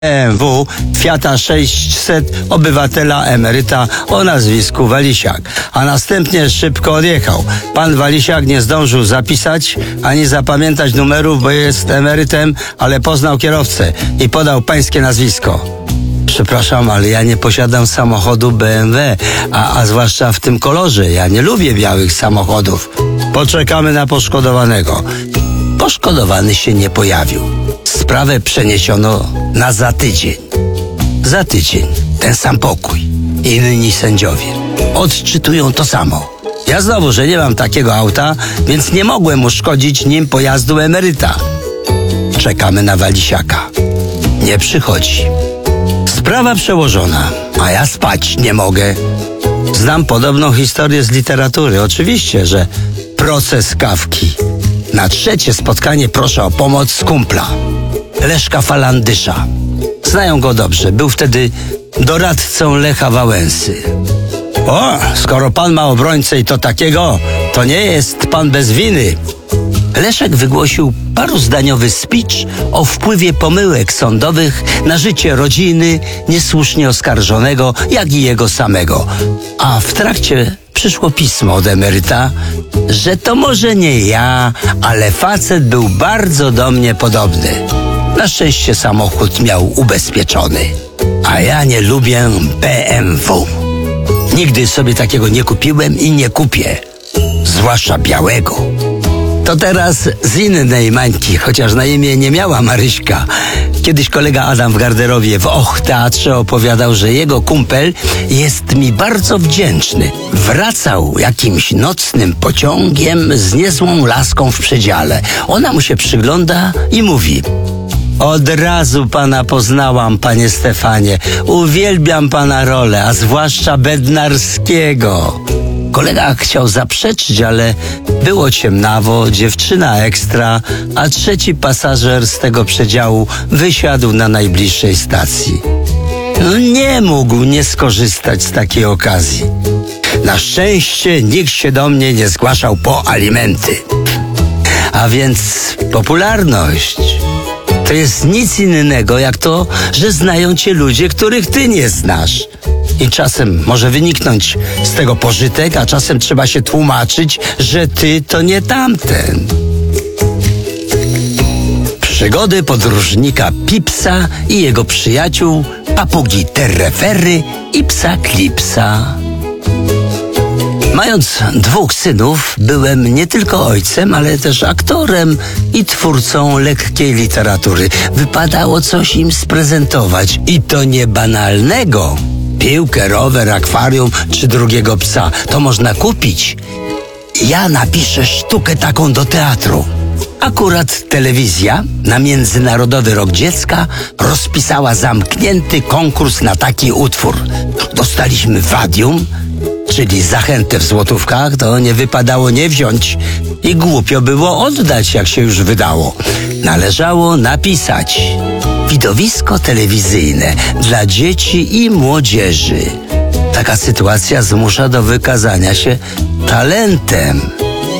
BMW Fiata 600 obywatela emeryta o nazwisku Walisiak, a następnie szybko odjechał. Pan Walisiak nie zdążył zapisać ani zapamiętać numerów, bo jest emerytem, ale poznał kierowcę i podał pańskie nazwisko. Przepraszam, ale ja nie posiadam samochodu BMW, a zwłaszcza w tym kolorze. Ja nie lubię białych samochodów. Poczekamy na poszkodowanego. Poszkodowany się nie pojawił. Sprawę przeniesiono na za tydzień. Za tydzień ten sam pokój. Inni sędziowie odczytują to samo. Ja znowu, że nie mam takiego auta, więc nie mogłem uszkodzić nim pojazdu emeryta. Czekamy na Walisiaka. Nie przychodzi. Sprawa przełożona, a ja spać nie mogę. Znam podobną historię z literatury. Oczywiście, że proces Kafki. Na trzecie spotkanie proszę o pomoc z kumpla, Leszka Falandysza. Znają go dobrze. Był wtedy doradcą Lecha Wałęsy. O, skoro pan ma obrońcę i to takiego, to nie jest pan bez winy. Leszek wygłosił paruzdaniowy speech o wpływie pomyłek sądowych na życie rodziny niesłusznie oskarżonego, jak i jego samego. A w trakcie przyszło pismo od emeryta, że to może nie ja, ale facet był bardzo do mnie podobny. Na szczęście samochód miał ubezpieczony. A ja nie lubię BMW. Nigdy sobie takiego nie kupiłem i nie kupię. Zwłaszcza białego. To teraz z innej mańki, chociaż na imię nie miała Maryśka. Kiedyś kolega Adam w garderobie w Teatrze opowiadał, że jego kumpel jest mi bardzo wdzięczny. Wracał jakimś nocnym pociągiem z niezłą laską w przedziale. Ona mu się przygląda i mówi: od razu pana poznałam, panie Stefanie. Uwielbiam pana rolę, a zwłaszcza Bednarskiego. Kolega chciał zaprzeczyć, ale było ciemnawo, dziewczyna ekstra, a trzeci pasażer z tego przedziału wysiadł na najbliższej stacji. Nie mógł nie skorzystać z takiej okazji. Na szczęście nikt się do mnie nie zgłaszał po alimenty. A więc popularność to jest nic innego jak to, że znają cię ludzie, których ty nie znasz. I czasem może wyniknąć z tego pożytek, a czasem trzeba się tłumaczyć, że ty to nie tamten. Przygody podróżnika Pipsa i jego przyjaciół, papugi Terrefery i psa Klipsa. Mając 2 synów, byłem nie tylko ojcem, ale też aktorem i twórcą lekkiej literatury. Wypadało coś im sprezentować i to nie banalnego. Piłkę, rower, akwarium czy drugiego psa. To można kupić. Ja napiszę sztukę taką do teatru. Akurat telewizja na Międzynarodowy Rok Dziecka rozpisała zamknięty konkurs na taki utwór. Dostaliśmy wadium, czyli zachętę w złotówkach, to nie wypadało nie wziąć i głupio było oddać, jak się już wydało. Należało napisać: widowisko telewizyjne dla dzieci i młodzieży. Taka sytuacja zmusza do wykazania się talentem.